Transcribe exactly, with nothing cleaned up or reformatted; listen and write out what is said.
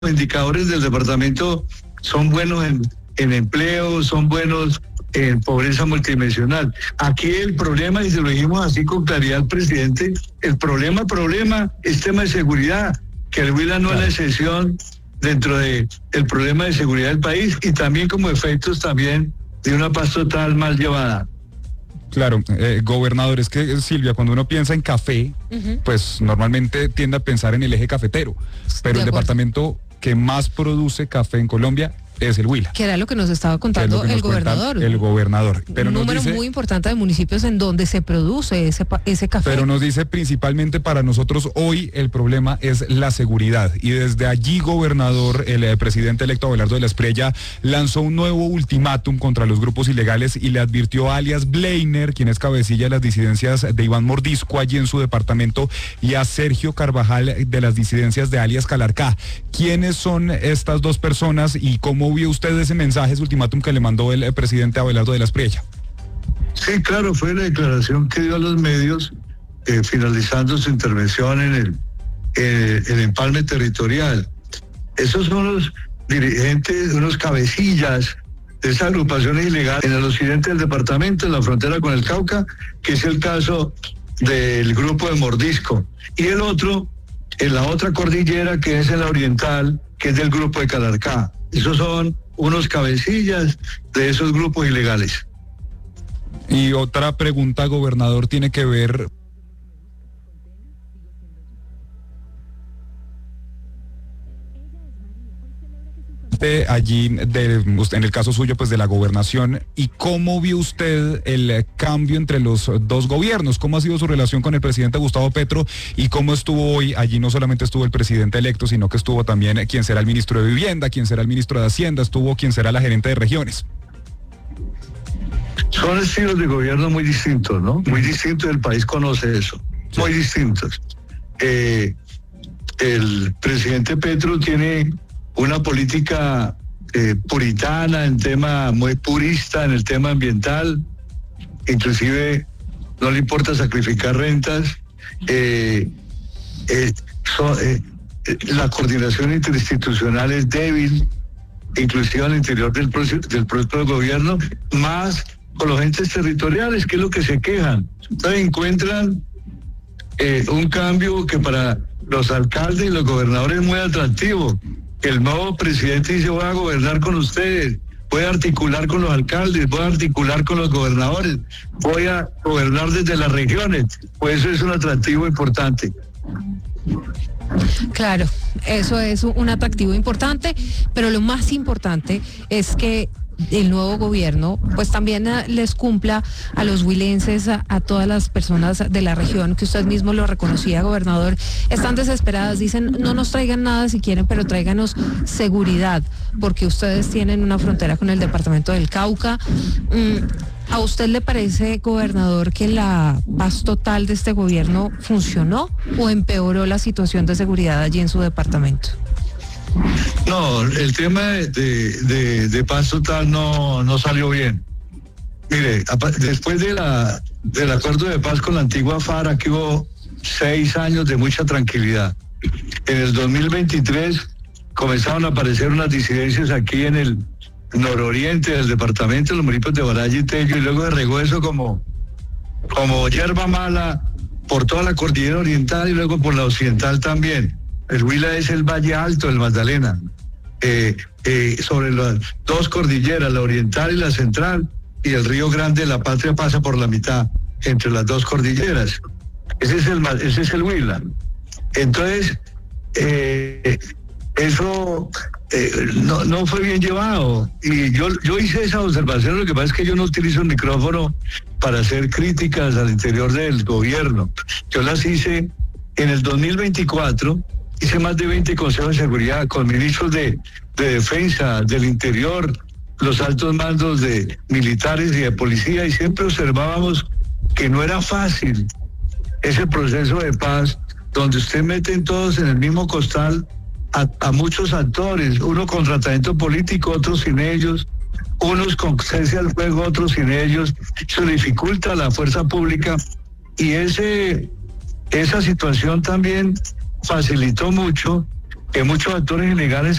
indicadores del departamento son buenos en, en empleo, son buenos en pobreza multidimensional. Aquí el problema, y se lo dijimos así con claridad al presidente, el problema, problema es tema de seguridad, que el Huila no claro. es la excepción dentro de el problema de seguridad del país, y también como efectos también de una paz total mal llevada. Claro, eh, gobernador, es que Silvia, cuando uno piensa en café, uh-huh. pues normalmente tiende a pensar en el eje cafetero, pero el departamento que más produce café en Colombia es el Huila. Que era lo que nos estaba contando el gobernador. El gobernador. Pero un número dice, muy importante de municipios en donde se produce ese, ese café. Pero nos dice principalmente para nosotros hoy el problema es la seguridad. Y desde allí, gobernador, el eh, presidente electo Abelardo de la Espriella lanzó un nuevo ultimátum contra los grupos ilegales y le advirtió a alias Bleiner, quien es cabecilla de las disidencias de Iván Mordisco allí en su departamento, y a Sergio Carvajal de las disidencias de alias Calarcá. ¿Quiénes son estas dos personas y cómo vio usted ese mensaje, ese ultimátum que le mandó el, el presidente Abelardo de la Espriella? Sí, claro, fue la declaración que dio a los medios eh, finalizando su intervención en el, eh, el empalme territorial. Esos son los dirigentes, unos cabecillas de esas agrupaciones ilegales en el occidente del departamento, en la frontera con el Cauca, que es el caso del grupo de Mordisco, y el otro en la otra cordillera, que es en la oriental, que es del grupo de Calarcá. Esos son unos cabecillas de esos grupos ilegales. Y otra pregunta, gobernador, tiene que ver de allí, de, en el caso suyo, pues de la gobernación, y cómo vio usted el cambio entre los dos gobiernos, cómo ha sido su relación con el presidente Gustavo Petro y cómo estuvo hoy. Allí no solamente estuvo el presidente electo, sino que estuvo también quien será el ministro de Vivienda, quien será el ministro de Hacienda, estuvo quien será la gerente de regiones. Son estilos de gobierno muy distintos, ¿no? Muy distintos, el país conoce eso, sí. Muy distintos. Eh, el presidente Petro tiene una política eh, puritana, en tema muy purista en el tema ambiental, inclusive no le importa sacrificar rentas, eh, eh, so, eh, la coordinación interinstitucional es débil, inclusive al interior del, del propio gobierno, más con los entes territoriales, que es lo que se quejan. Entonces encuentran eh, un cambio que para los alcaldes y los gobernadores es muy atractivo. El nuevo presidente dice: voy a gobernar con ustedes, voy a articular con los alcaldes, voy a articular con los gobernadores, voy a gobernar desde las regiones. Pues eso es un atractivo importante. Claro, eso es un atractivo importante, pero lo más importante es que el nuevo gobierno pues también les cumpla a los huilenses, a, a todas las personas de la región, que usted mismo lo reconocía, gobernador. Están desesperadas, dicen: no nos traigan nada si quieren, pero tráiganos seguridad, porque ustedes tienen una frontera con el departamento del Cauca. ¿A usted le parece, gobernador, que la paz total de este gobierno funcionó o empeoró la situación de seguridad allí en su departamento? No, el tema de, de, de paz total no, no salió bien. Mire, después de la, del acuerdo de paz con la antigua FARC, aquí hubo seis años de mucha tranquilidad. En el dos mil veintitrés comenzaron a aparecer unas disidencias aquí en el nororiente del departamento, los municipios de Baraya y Tello, y luego se regó eso como, como hierba mala por toda la cordillera oriental y luego por la occidental también. El Huila es el Valle Alto del Magdalena, eh, eh, sobre las dos cordilleras, la oriental y la central, y el Río Grande de la Patria pasa por la mitad entre las dos cordilleras. Ese es el, ese es el Huila. Entonces, eh, eso eh, no, no fue bien llevado. Y yo, yo hice esa observación, lo que pasa es que yo no utilizo el micrófono para hacer críticas al interior del gobierno. Yo las hice en el dos mil veinticuatro. Hice más de veinte consejos de seguridad con ministros de, de defensa, del interior, los altos mandos de militares y de policía, y siempre observábamos que no era fácil ese proceso de paz, donde usted meten todos en el mismo costal a, a muchos actores, uno con tratamiento político, otros sin ellos, unos con cese al fuego, otros sin ellos. Eso dificulta a la fuerza pública, y ese, esa situación también facilitó mucho que muchos actores ilegales